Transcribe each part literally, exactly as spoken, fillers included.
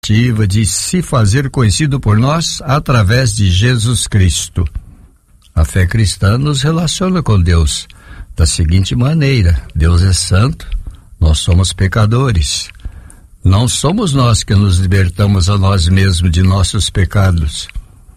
de se fazer conhecido por nós através de Jesus Cristo. A fé cristã nos relaciona com Deus da seguinte maneira: Deus é santo, nós somos pecadores. Não somos nós que nos libertamos a nós mesmos de nossos pecados.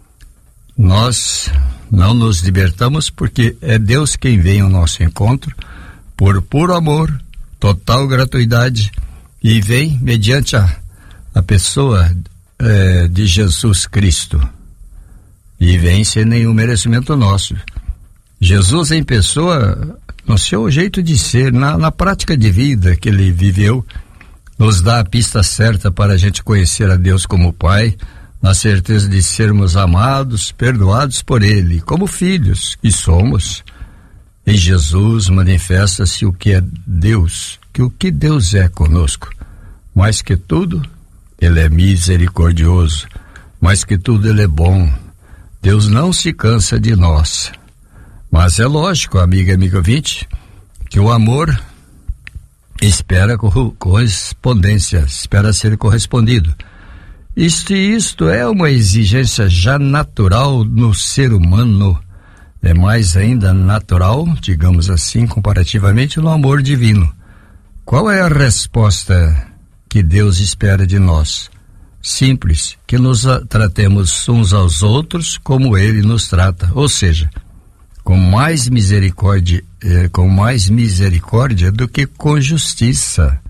Nós não nos libertamos porque é Deus quem vem ao nosso encontro por puro amor, total gratuidade, e vem mediante a, a pessoa é, de Jesus Cristo. E vem sem nenhum merecimento nosso. Jesus em pessoa, no seu jeito de ser, na, na prática de vida que ele viveu, nos dá a pista certa para a gente conhecer a Deus como Pai, na certeza de sermos amados, perdoados por Ele, como filhos que somos. Em Jesus manifesta-se o que é Deus, que o que Deus é conosco. Mais que tudo, Ele é misericordioso. Mais que tudo, Ele é bom. Deus não se cansa de nós. Mas é lógico, amiga e amigo ouvinte, que o amor espera correspondência, espera ser correspondido. Isto e isto é uma exigência já natural no ser humano. É mais ainda natural, digamos assim, comparativamente, no amor divino. Qual é a resposta que Deus espera de nós? Simples, que nos tratemos uns aos outros como Ele nos trata, ou seja, com mais misericórdia, eh, com mais misericórdia do que com justiça.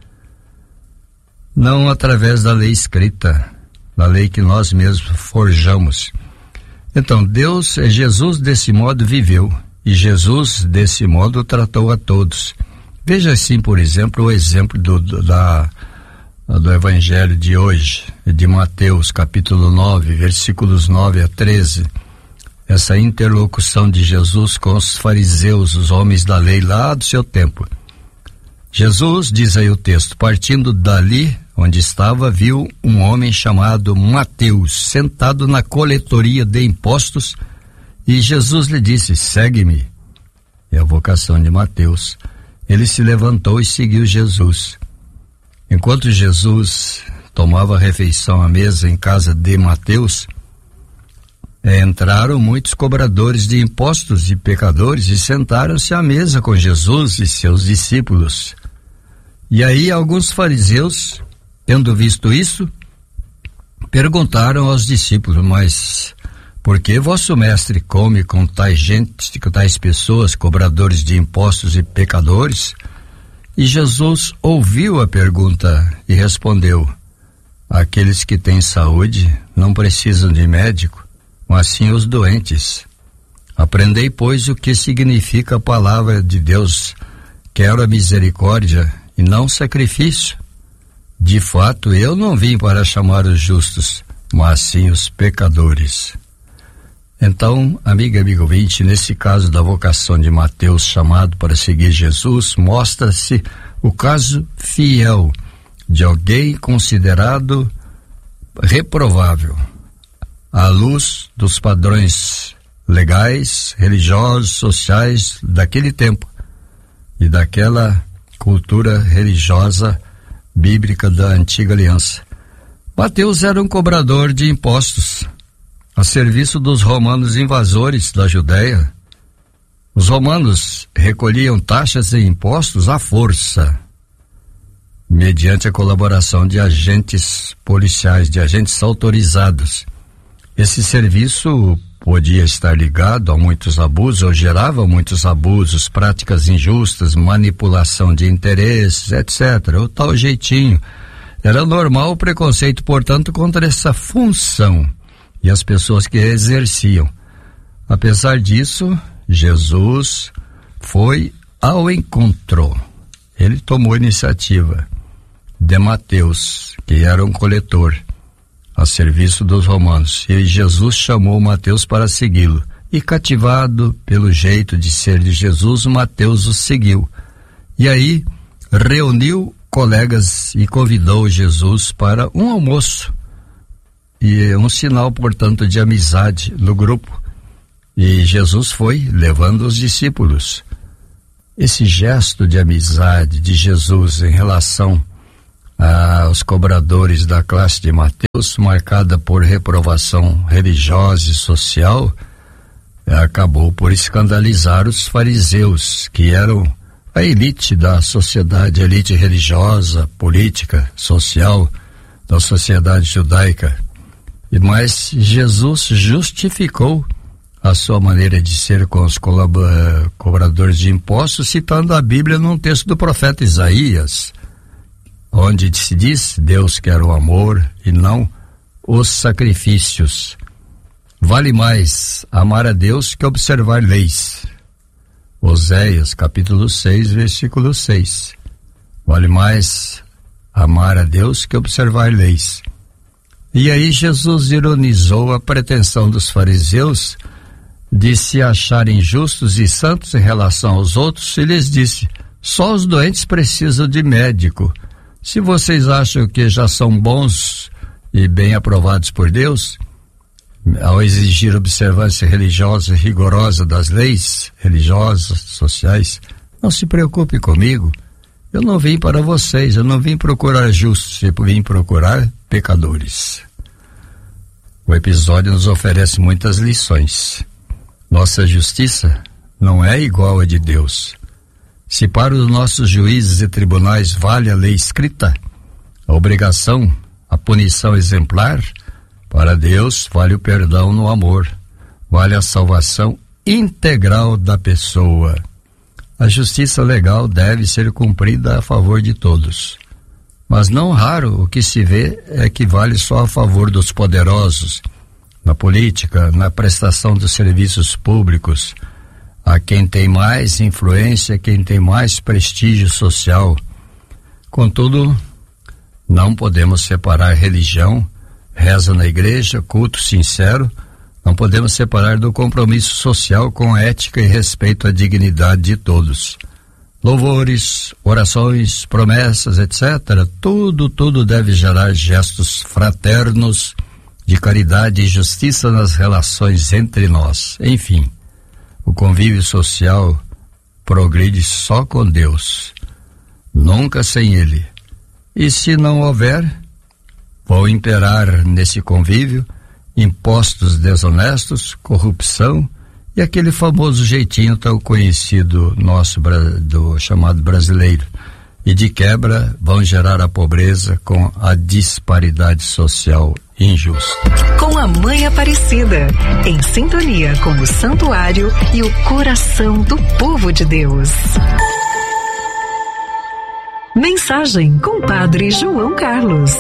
Não através da lei escrita, da lei que nós mesmos forjamos. Então, Deus, Jesus desse modo viveu, e Jesus desse modo tratou a todos. Veja assim, por exemplo, o exemplo do, do, da, do Evangelho de hoje, de Mateus, capítulo nove, versículos nove a treze. Essa interlocução de Jesus com os fariseus, os homens da lei lá do seu tempo. Jesus, diz aí o texto, partindo dali onde estava, viu um homem chamado Mateus sentado na coletoria de impostos, e Jesus lhe disse: segue-me. É a vocação de Mateus. Ele se levantou e seguiu Jesus. Enquanto Jesus tomava refeição à mesa em casa de Mateus, entraram muitos cobradores de impostos e pecadores e sentaram-se à mesa com Jesus e seus discípulos. E aí alguns fariseus, tendo visto isso, perguntaram aos discípulos: mas por que vosso mestre come com tais gente, com tais pessoas, cobradores de impostos e pecadores? E Jesus ouviu a pergunta e respondeu: aqueles que têm saúde não precisam de médico, mas sim os doentes. Aprendei, pois, o que significa a palavra de Deus: quero a misericórdia e não sacrifício. De fato, eu não vim para chamar os justos, mas sim os pecadores. Então, amiga, amigo ouvinte, nesse caso da vocação de Mateus, chamado para seguir Jesus, mostra-se o caso fiel de alguém considerado reprovável à luz dos padrões legais, religiosos, sociais daquele tempo e daquela cultura religiosa bíblica da antiga aliança. Mateus era um cobrador de impostos a serviço dos romanos invasores da Judéia. Os romanos recolhiam taxas e impostos à força, mediante a colaboração de agentes policiais, de agentes autorizados. Esse serviço podia estar ligado a muitos abusos, ou gerava muitos abusos, práticas injustas, manipulação de interesses, etcétera. O tal jeitinho. Era normal o preconceito, portanto, contra essa função e as pessoas que exerciam. Apesar disso, Jesus foi ao encontro. Ele tomou iniciativa de Mateus, que era um coletor a serviço dos romanos, e Jesus chamou Mateus para segui-lo, e cativado pelo jeito de ser de Jesus, Mateus o seguiu. E aí reuniu colegas e convidou Jesus para um almoço, e um sinal, portanto, de amizade no grupo. E Jesus foi levando os discípulos. Esse gesto de amizade de Jesus em relação Ah, os cobradores da classe de Mateus, marcada por reprovação religiosa e social, acabou por escandalizar os fariseus, que eram a elite da sociedade, a elite religiosa, política, social da sociedade judaica. E mas Jesus justificou a sua maneira de ser com os cobradores de impostos, citando a Bíblia num texto do profeta Isaías, onde se diz: Deus quer o amor e não os sacrifícios. Vale mais amar a Deus que observar leis. Oséias, capítulo seis, versículo seis. Vale mais amar a Deus que observar leis. E aí Jesus ironizou a pretensão dos fariseus de se acharem justos e santos em relação aos outros, e lhes disse: só os doentes precisam de médico. Se vocês acham que já são bons e bem aprovados por Deus, ao exigir observância religiosa rigorosa das leis religiosas, sociais, não se preocupe comigo. Eu não vim para vocês, eu não vim procurar justos, eu vim procurar pecadores. O episódio nos oferece muitas lições. Nossa justiça não é igual à de Deus. Se para os nossos juízes e tribunais vale a lei escrita, a obrigação, a punição exemplar, para Deus vale o perdão no amor, vale a salvação integral da pessoa. A justiça legal deve ser cumprida a favor de todos. Mas não raro o que se vê é que vale só a favor dos poderosos, na política, na prestação dos serviços públicos, a quem tem mais influência, quem tem mais prestígio social. Contudo, não podemos separar religião, reza na igreja, culto sincero, não podemos separar do compromisso social com ética e respeito à dignidade de todos. Louvores, orações, promessas, etcétera, tudo, tudo deve gerar gestos fraternos de caridade e justiça nas relações entre nós. Enfim, o convívio social progride só com Deus, nunca sem Ele. E se não houver, vão imperar nesse convívio impostos desonestos, corrupção e aquele famoso jeitinho tão conhecido nosso do chamado brasileiro. E de quebra vão gerar a pobreza com a disparidade social injusta. Com a Mãe Aparecida, em sintonia com o santuário e o coração do povo de Deus. Mensagem com Padre João Carlos.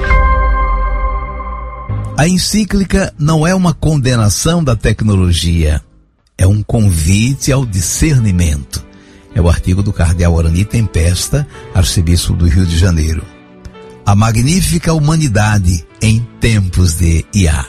A encíclica não é uma condenação da tecnologia, é um convite ao discernimento. É o artigo do cardeal Arani Tempesta, arcebispo do Rio de Janeiro. A magnífica humanidade em tempos de I A.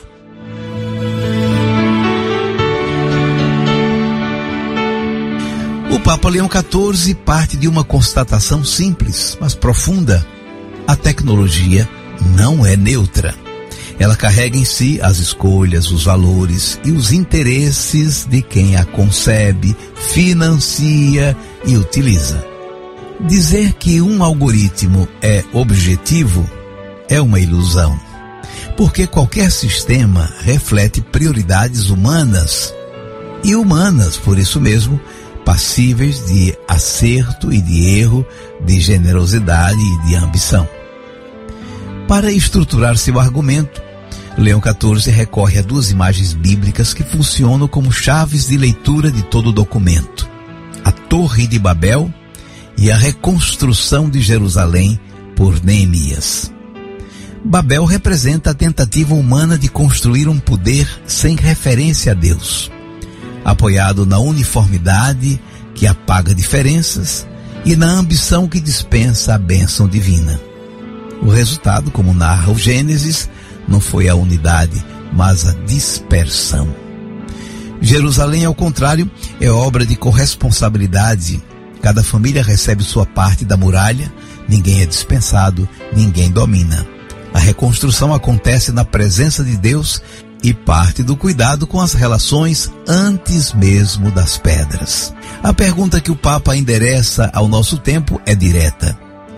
O Papa Leão quatorze parte de uma constatação simples, mas profunda. A tecnologia não é neutra. Ela carrega em si as escolhas, os valores e os interesses de quem a concebe, financia e utiliza. Dizer que um algoritmo é objetivo é uma ilusão, porque qualquer sistema reflete prioridades humanas, e humanas, por isso mesmo, passíveis de acerto e de erro, de generosidade e de ambição. Para estruturar seu argumento, Leão quatorze recorre a duas imagens bíblicas que funcionam como chaves de leitura de todo o documento: a Torre de Babel e a reconstrução de Jerusalém por Neemias. Babel representa a tentativa humana de construir um poder sem referência a Deus, apoiado na uniformidade que apaga diferenças e na ambição que dispensa a bênção divina. O resultado, como narra o Gênesis, não foi a unidade, mas a dispersão. Jerusalém, ao contrário, é obra de corresponsabilidade. Cada família recebe sua parte da muralha, ninguém é dispensado, ninguém domina. A reconstrução acontece na presença de Deus e parte do cuidado com as relações antes mesmo das pedras. A pergunta que o Papa endereça ao nosso tempo é direta: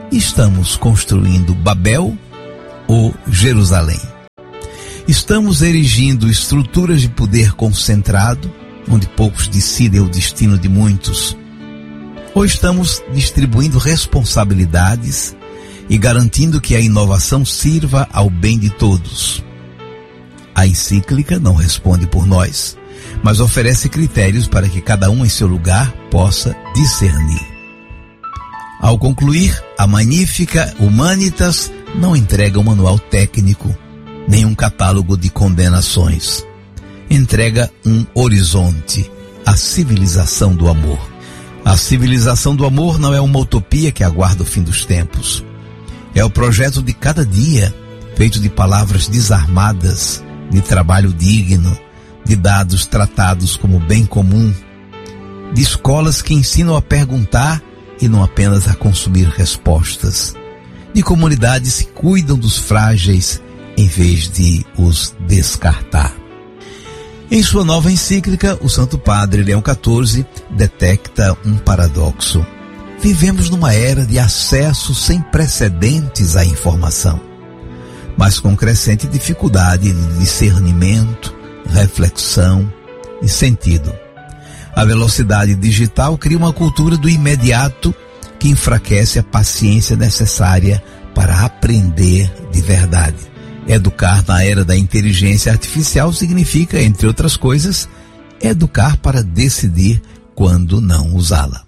Estamos construindo Babel ou Jerusalém? Estamos erigindo estruturas de poder concentrado, onde poucos decidem o destino de muitos? Ou estamos distribuindo responsabilidades e garantindo que a inovação sirva ao bem de todos? A encíclica não responde por nós, mas oferece critérios para que cada um em seu lugar possa discernir. Ao concluir, a magnífica Humanitas não entrega um manual técnico, nem um catálogo de condenações. Entrega um horizonte, a civilização do amor. A civilização do amor não é uma utopia que aguarda o fim dos tempos. É o projeto de cada dia, feito de palavras desarmadas, de trabalho digno, de dados tratados como bem comum, de escolas que ensinam a perguntar e não apenas a consumir respostas, de comunidades que cuidam dos frágeis em vez de os descartar. Em sua nova encíclica, o Santo Padre Leão quatorze detecta um paradoxo. Vivemos numa era de acesso sem precedentes à informação, mas com crescente dificuldade de discernimento, reflexão e sentido. A velocidade digital cria uma cultura do imediato que enfraquece a paciência necessária para aprender de verdade. Educar na era da inteligência artificial significa, entre outras coisas, educar para decidir quando não usá-la.